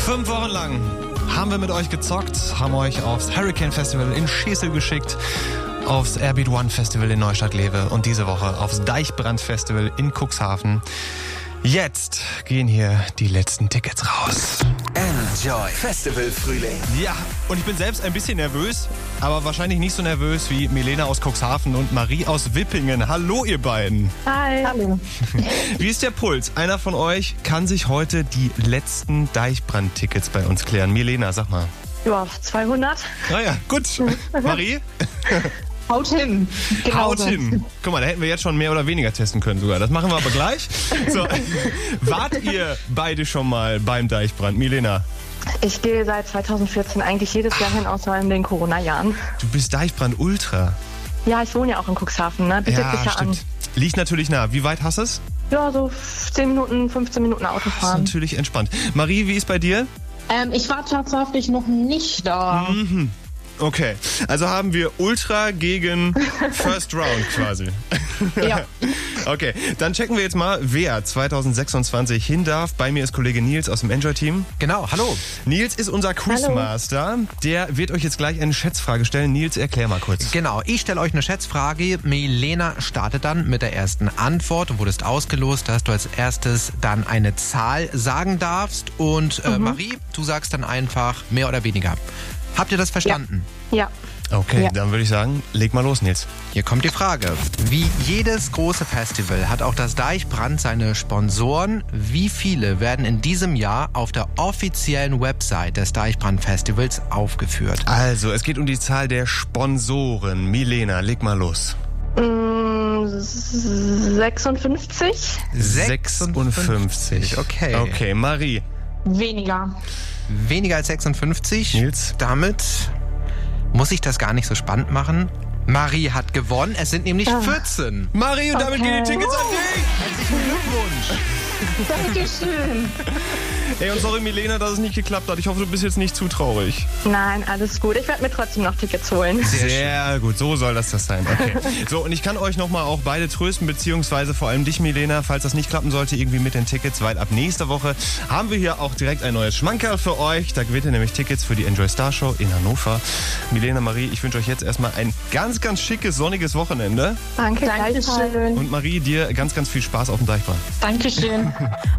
5 Wochen lang haben wir mit euch gezockt, haben euch aufs Hurricane Festival in Schesel geschickt, aufs Airbeat One Festival in Neustadt-Lewe und diese Woche aufs Deichbrand Festival in Cuxhaven. Jetzt gehen hier die letzten Tickets raus. Enjoy Festival Frühling. Ja, und ich bin selbst ein bisschen nervös, aber wahrscheinlich nicht so nervös wie Milena aus Cuxhaven und Marie aus Wippingen. Hallo ihr beiden. Hi. Hallo. Wie ist der Puls? Einer von euch kann sich heute die letzten Deichbrand-Tickets bei uns klären. Milena, sag mal. Ja, 200. Naja, gut. Marie? Haut hin. Genau Haut hin. Guck mal, da hätten wir jetzt schon mehr oder weniger testen können sogar. Das machen wir aber gleich. So, wart ihr beide schon mal beim Deichbrand? Milena? Ich gehe seit 2014 eigentlich jedes Jahr hin, außer in den Corona-Jahren. Du bist Deichbrand Ultra. Ja, ich wohne ja auch in Cuxhaven, ne? Bietet sich ja an. Liegt natürlich nah. Wie weit hast du es? Ja, so 10 Minuten, 15 Minuten Autofahren. Das ist natürlich entspannt. Marie, wie ist bei dir? Ich war tatsächlich noch nicht da. Mhm. Okay, also haben wir Ultra gegen First Round quasi. Ja. Okay, dann checken wir jetzt mal, wer 2026 hin darf. Bei mir ist Kollege Nils aus dem Enjoy-Team. Genau, hallo. Nils ist unser Quizmaster. Der wird euch jetzt gleich eine Schätzfrage stellen. Nils, erklär mal kurz. Genau, ich stelle euch eine Schätzfrage. Milena startet dann mit der ersten Antwort. Du wurdest ausgelost, dass du als erstes dann eine Zahl sagen darfst. Und Marie, du sagst dann einfach mehr oder weniger. Habt ihr das verstanden? Ja. Okay, Ja. dann würde ich sagen, leg mal los, Nils. Hier kommt die Frage. Wie jedes große Festival hat auch das Deichbrand seine Sponsoren. Wie viele werden in diesem Jahr auf der offiziellen Website des Deichbrand Festivals aufgeführt? Also, es geht um die Zahl der Sponsoren. Milena, leg mal los. 56. 56. Okay. Okay, Marie. Weniger. Weniger als 56. Nils? Damit muss ich das gar nicht so spannend machen. Marie hat gewonnen. Es sind nämlich 14. Marie, und damit gehen die Tickets an dich. Herzlichen Glückwunsch. Dankeschön. Ey, und sorry, Milena, dass es nicht geklappt hat. Ich hoffe, du bist jetzt nicht zu traurig. Nein, alles gut. Ich werde mir trotzdem noch Tickets holen. Sehr gut, so soll das sein. Okay. So, und ich kann euch nochmal auch beide trösten, beziehungsweise vor allem dich, Milena, falls das nicht klappen sollte, irgendwie mit den Tickets, weil ab nächster Woche haben wir hier auch direkt ein neues Schmankerl für euch. Da gewinnt ihr nämlich Tickets für die Enjoy Star Show in Hannover. Milena, Marie, ich wünsche euch jetzt erstmal ein ganz, ganz schickes, sonniges Wochenende. Danke, Dankeschön. Und Marie, dir ganz, ganz viel Spaß auf dem Deichbrand. Dankeschön.